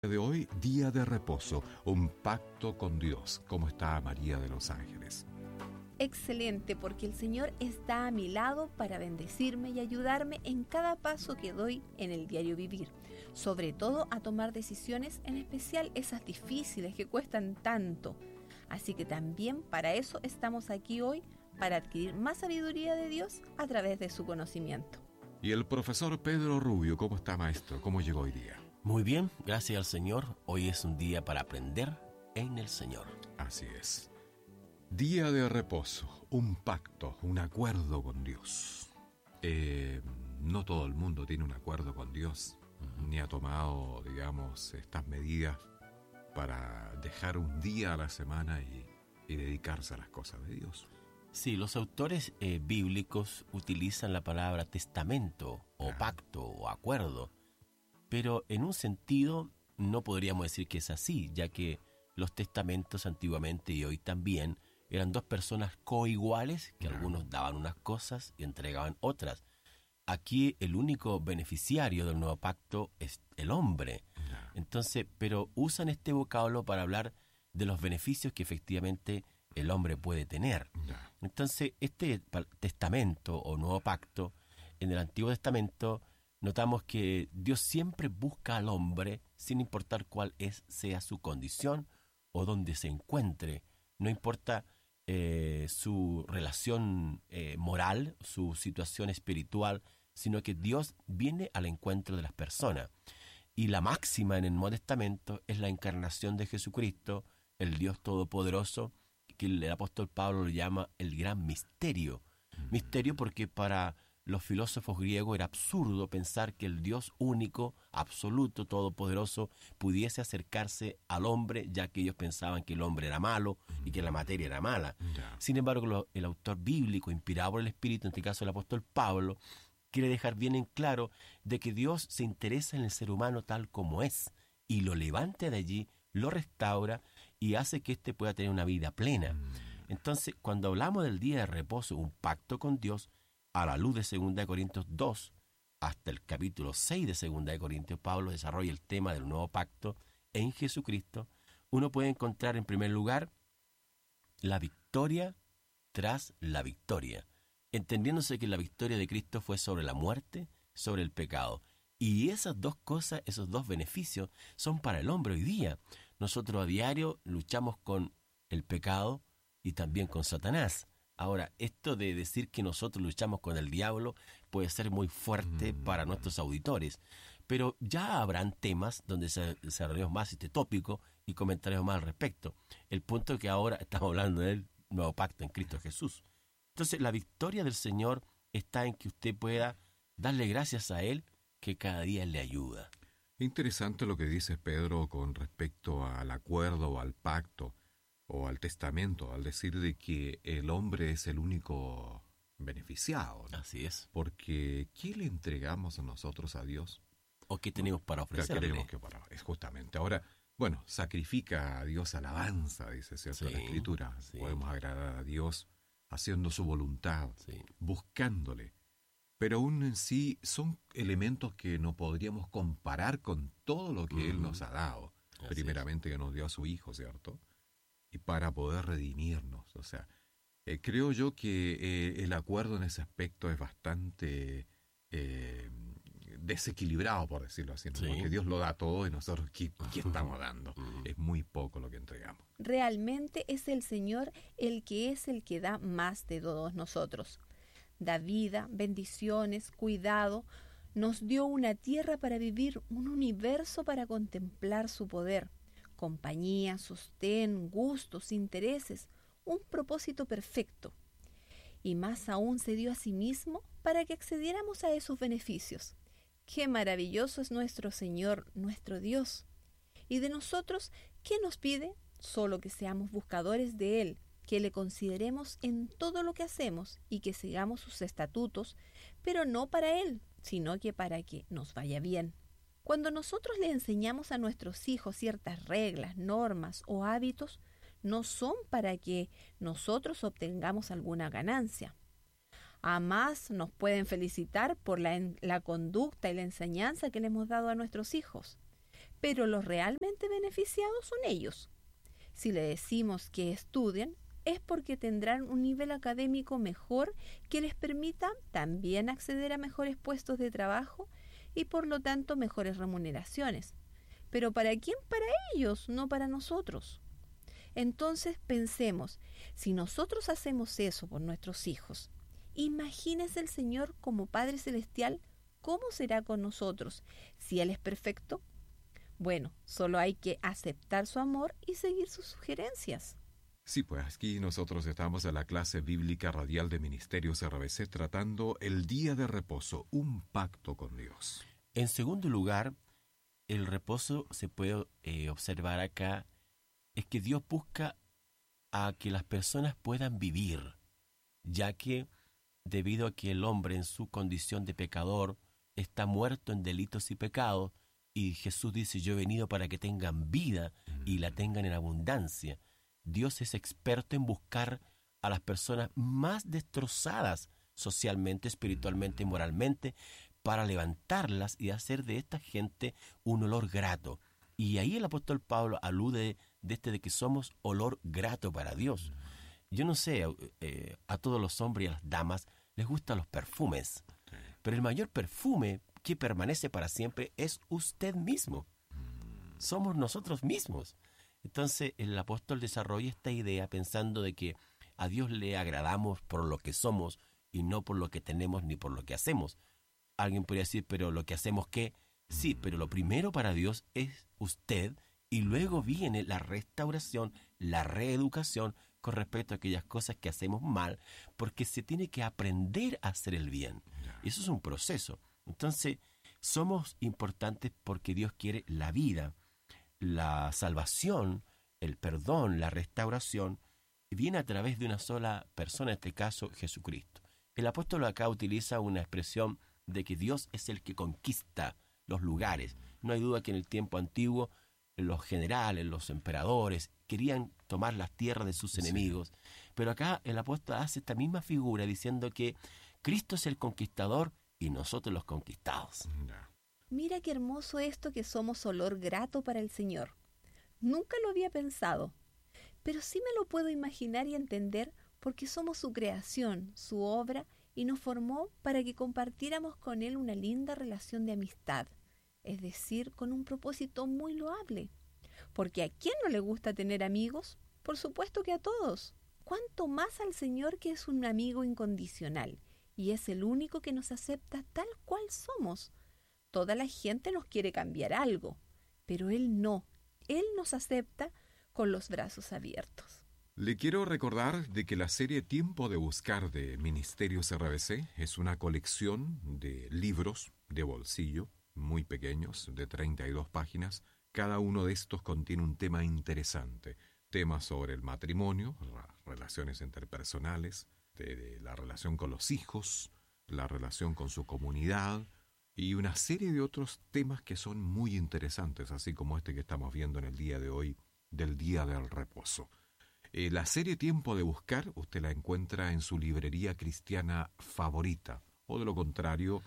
De hoy, día de reposo, un pacto con Dios. ¿Cómo está María de los Ángeles? Excelente, porque el Señor está a mi lado para bendecirme y ayudarme en cada paso que doy en el diario vivir, sobre todo a tomar decisiones, en especial esas difíciles que cuestan tanto. Así que también para eso estamos aquí hoy, para adquirir más sabiduría de Dios a través de su conocimiento. Y el profesor Pedro Rubio, ¿cómo está, maestro? ¿Cómo llegó hoy día? Muy bien, gracias al Señor. Hoy es un día para aprender en el Señor. Así es. Día de reposo, un pacto, un acuerdo con Dios. No todo el mundo tiene un acuerdo con Dios, ni ha tomado, digamos, estas medidas para dejar un día a la semana y dedicarse a las cosas de Dios. Sí, los autores bíblicos utilizan la palabra testamento o pacto o acuerdo, pero en un sentido no podríamos decir que es así, ya que los testamentos antiguamente y hoy también eran dos personas coiguales, que algunos daban unas cosas y entregaban otras. Aquí el único beneficiario del nuevo pacto es el hombre. Entonces, pero usan este vocablo para hablar de los beneficios que efectivamente el hombre puede tener. Entonces, este testamento o nuevo pacto, en el Antiguo Testamento, notamos que Dios siempre busca al hombre sin importar cuál sea su condición o dónde se encuentre. No importa su relación moral, su situación espiritual, sino que Dios viene al encuentro de las personas. Y la máxima en el Nuevo Testamento es la encarnación de Jesucristo, el Dios Todopoderoso, que el apóstol Pablo lo llama el gran misterio. Misterio porque para los filósofos griegos era absurdo pensar que el Dios único, absoluto, todopoderoso, pudiese acercarse al hombre, ya que ellos pensaban que el hombre era malo y que la materia era mala. Sin embargo, el autor bíblico, inspirado por el Espíritu, en este caso el apóstol Pablo, quiere dejar bien en claro de que Dios se interesa en el ser humano tal como es, y lo levanta de allí, lo restaura y hace que éste pueda tener una vida plena. Entonces, cuando hablamos del día de reposo, un pacto con Dios, a la luz de 2 Corintios 2, hasta el capítulo 6 de 2 Corintios, Pablo desarrolla el tema del nuevo pacto en Jesucristo. Uno puede encontrar en primer lugar la victoria tras la victoria, entendiéndose que la victoria de Cristo fue sobre la muerte, sobre el pecado. Y esas dos cosas, esos dos beneficios, son para el hombre hoy día. Nosotros a diario luchamos con el pecado y también con Satanás. Ahora, esto de decir que nosotros luchamos con el diablo puede ser muy fuerte para nuestros auditores, pero ya habrán temas donde se desarrollemos más este tópico y comentaremos más al respecto. El punto es que ahora estamos hablando del nuevo pacto en Cristo Jesús. Entonces, la victoria del Señor está en que usted pueda darle gracias a Él, que cada día le ayuda. Interesante lo que dice Pedro con respecto al acuerdo o al pacto o al testamento, al decir de que el hombre es el único beneficiado, ¿no? Así es. Porque ¿qué le entregamos a nosotros a Dios? ¿O qué tenemos para ofrecerle? Es justamente. Ahora, bueno, sacrifica a Dios alabanza, dice cierto la Escritura. Sí. Podemos agradar a Dios haciendo su voluntad, buscándole. Pero aún en sí son elementos que no podríamos comparar con todo lo que Él nos ha dado. Así primeramente que nos dio a su Hijo, ¿cierto? Y para poder redimirnos. O sea, creo yo que el acuerdo en ese aspecto es bastante desequilibrado, por decirlo así, ¿no? Porque Dios lo da todo y nosotros, ¿qué estamos dando? Es muy poco lo que entregamos. Realmente es el Señor el que da más de todos nosotros. Da vida, bendiciones, cuidado, nos dio una tierra para vivir, un universo para contemplar su poder, compañía, sostén, gustos, intereses, un propósito perfecto. Y más aún se dio a sí mismo para que accediéramos a esos beneficios. ¡Qué maravilloso es nuestro Señor, nuestro Dios! Y de nosotros, ¿qué nos pide? Solo que seamos buscadores de Él, que le consideremos en todo lo que hacemos y que sigamos sus estatutos, pero no para Él, sino que para que nos vaya bien. Cuando nosotros le enseñamos a nuestros hijos ciertas reglas, normas o hábitos, no son para que nosotros obtengamos alguna ganancia. A más nos pueden felicitar por la conducta y la enseñanza que le hemos dado a nuestros hijos. pero los realmente beneficiados son ellos. Si le decimos que estudien, es porque tendrán un nivel académico mejor que les permita también acceder a mejores puestos de trabajo y por lo tanto mejores remuneraciones. ¿Pero para quién? Para ellos, no para nosotros. Entonces pensemos, si nosotros hacemos eso por nuestros hijos, imagínese el Señor como Padre Celestial, ¿cómo será con nosotros? Si Él es perfecto, bueno, solo hay que aceptar su amor y seguir sus sugerencias. Sí, pues aquí nosotros estamos en la clase bíblica radial de Ministerios RBC tratando el día de reposo, un pacto con Dios. En segundo lugar, el reposo se puede observar acá, es que Dios busca a que las personas puedan vivir, ya que debido a que el hombre en su condición de pecador está muerto en delitos y pecados, y Jesús dice, yo he venido para que tengan vida y la tengan en abundancia. Dios es experto en buscar a las personas más destrozadas socialmente, espiritualmente y moralmente para levantarlas y hacer de esta gente un olor grato. Y ahí el apóstol Pablo alude de que somos olor grato para Dios. Yo no sé, a todos los hombres y a las damas les gustan los perfumes, pero el mayor perfume que permanece para siempre es usted mismo. Somos nosotros mismos. Entonces el apóstol desarrolla esta idea pensando de que a Dios le agradamos por lo que somos y no por lo que tenemos ni por lo que hacemos. Alguien podría decir, pero lo que hacemos, ¿qué? Sí, pero lo primero para Dios es usted y luego viene la restauración, la reeducación con respecto a aquellas cosas que hacemos mal, porque se tiene que aprender a hacer el bien. Y eso es un proceso. Entonces, somos importantes porque Dios quiere la vida, la salvación, el perdón, la restauración, viene a través de una sola persona, en este caso Jesucristo. El apóstol acá utiliza una expresión de que Dios es el que conquista los lugares. No hay duda que en el tiempo antiguo los generales, los emperadores querían tomar las tierras de sus enemigos, pero acá el apóstol hace esta misma figura diciendo que Cristo es el conquistador y nosotros los conquistados. Mira qué hermoso esto que somos olor grato para el Señor. Nunca lo había pensado, pero sí me lo puedo imaginar y entender porque somos su creación, su obra, y nos formó para que compartiéramos con Él una linda relación de amistad, es decir, con un propósito muy loable. Porque ¿a quién no le gusta tener amigos? Por supuesto que a todos. ¿Cuánto más al Señor, que es un amigo incondicional y es el único que nos acepta tal cual somos? Toda la gente nos quiere cambiar algo, pero Él no. Él nos acepta con los brazos abiertos. Le quiero recordar de que la serie Tiempo de Buscar de Ministerios RBC es una colección de libros de bolsillo muy pequeños, de 32 páginas. Cada uno de estos contiene un tema interesante. Temas sobre el matrimonio, las relaciones interpersonales, de la relación con los hijos, la relación con su comunidad y una serie de otros temas que son muy interesantes, así como este que estamos viendo en el día de hoy, del Día del Reposo. La serie Tiempo de Buscar usted la encuentra en su librería cristiana favorita, o de lo contrario,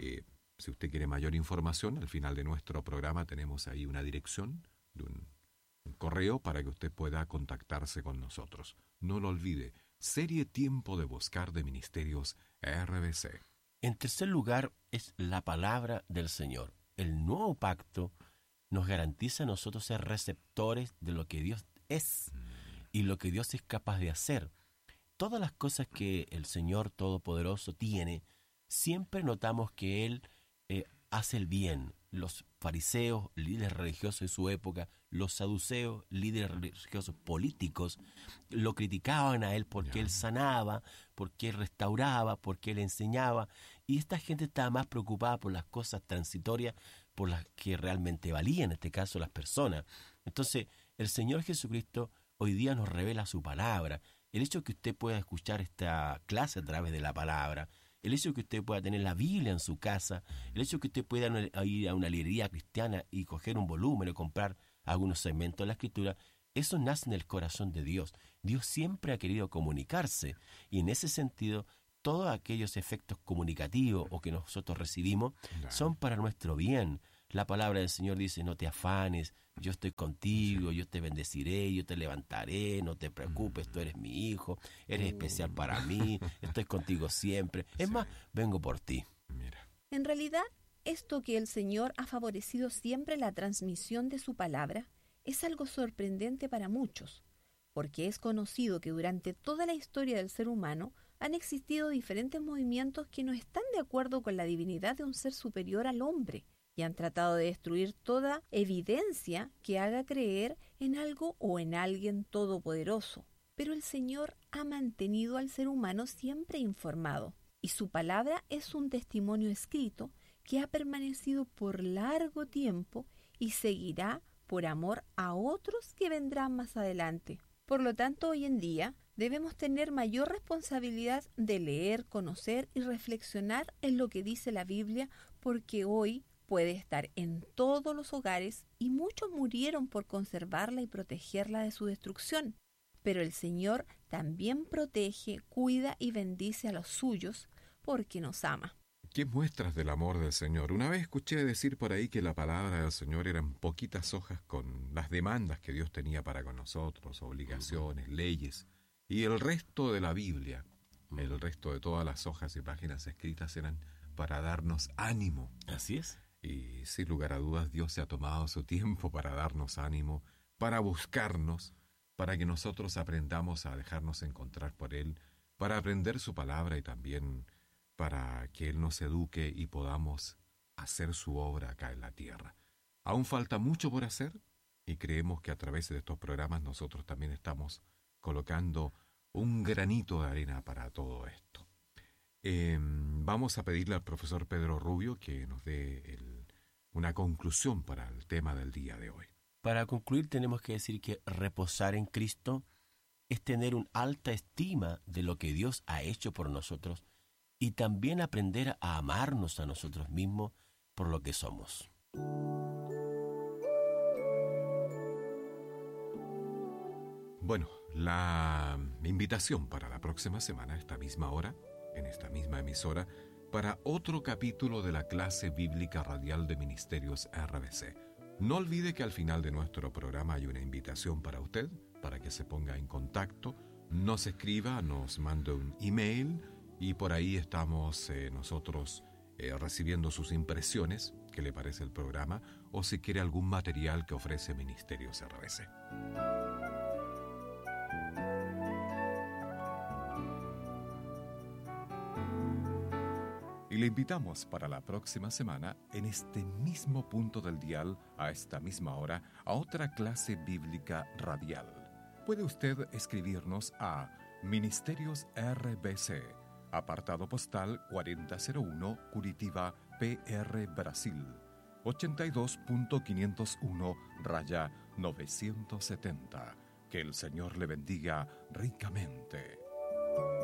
si usted quiere mayor información, al final de nuestro programa tenemos ahí una dirección de un correo para que usted pueda contactarse con nosotros. No lo olvide, serie Tiempo de Buscar de Ministerios RBC. En tercer lugar es la palabra del Señor. El nuevo pacto nos garantiza a nosotros ser receptores de lo que Dios es y lo que Dios es capaz de hacer. Todas las cosas que el Señor Todopoderoso tiene, siempre notamos que Él hace el bien. Los fariseos, líderes religiosos de su época, los saduceos, líderes religiosos políticos, lo criticaban a Él porque Él sanaba, porque Él restauraba, porque Él enseñaba, y esta gente estaba más preocupada por las cosas transitorias, por las que realmente valían, en este caso las personas. Entonces, el Señor Jesucristo hoy día nos revela su palabra. El hecho de que usted pueda escuchar esta clase a través de la palabra, el hecho de que usted pueda tener la Biblia en su casa, el hecho de que usted pueda ir a una librería cristiana y coger un volumen o comprar algunos segmentos de la Escritura, eso nace en el corazón de Dios. Dios siempre ha querido comunicarse y en ese sentido todos aquellos efectos comunicativos o que nosotros recibimos son para nuestro bien, La palabra del Señor dice, no te afanes, yo estoy contigo, yo te bendeciré, yo te levantaré, no te preocupes, tú eres mi hijo, eres especial para mí, estoy contigo siempre. Es más, vengo por ti. Mira. En realidad, esto que el Señor ha favorecido siempre la transmisión de su palabra es algo sorprendente para muchos, porque es conocido que durante toda la historia del ser humano han existido diferentes movimientos que no están de acuerdo con la divinidad de un ser superior al hombre y han tratado de destruir toda evidencia que haga creer en algo o en alguien todopoderoso. Pero el Señor ha mantenido al ser humano siempre informado, y su palabra es un testimonio escrito que ha permanecido por largo tiempo y seguirá por amor a otros que vendrán más adelante. Por lo tanto, hoy en día debemos tener mayor responsabilidad de leer, conocer y reflexionar en lo que dice la Biblia, porque hoy puede estar en todos los hogares y muchos murieron por conservarla y protegerla de su destrucción. Pero el Señor también protege, cuida y bendice a los suyos porque nos ama. ¿Qué muestras del amor del Señor? Una vez escuché decir por ahí que la palabra del Señor eran poquitas hojas con las demandas que Dios tenía para con nosotros, obligaciones, leyes, y el resto de la Biblia, el resto de todas las hojas y páginas escritas eran para darnos ánimo. Así es. Y sin lugar a dudas Dios se ha tomado su tiempo para darnos ánimo, para buscarnos, para que nosotros aprendamos a dejarnos encontrar por Él, para aprender su palabra y también para que Él nos eduque y podamos hacer su obra acá en la tierra. Aún falta mucho por hacer y creemos que a través de estos programas nosotros también estamos colocando un granito de arena para todo esto. Vamos a pedirle al profesor Pedro Rubio que nos dé una conclusión para el tema del día de hoy. Para concluir tenemos que decir que reposar en Cristo es tener una alta estima de lo que Dios ha hecho por nosotros y también aprender a amarnos a nosotros mismos por lo que somos. Bueno, la invitación para la próxima semana, a esta misma hora, en esta misma emisora, para otro capítulo de la clase bíblica radial de Ministerios RBC. No olvide que al final de nuestro programa hay una invitación para usted, para que se ponga en contacto, nos escriba, nos mande un email, y por ahí estamos nosotros recibiendo sus impresiones, qué le parece el programa, o si quiere algún material que ofrece Ministerios RBC. Y le invitamos para la próxima semana, en este mismo punto del dial, a esta misma hora, a otra clase bíblica radial. Puede usted escribirnos a Ministerios RBC, apartado postal 4001, Curitiba, PR, Brasil, 82.501-970. Que el Señor le bendiga ricamente.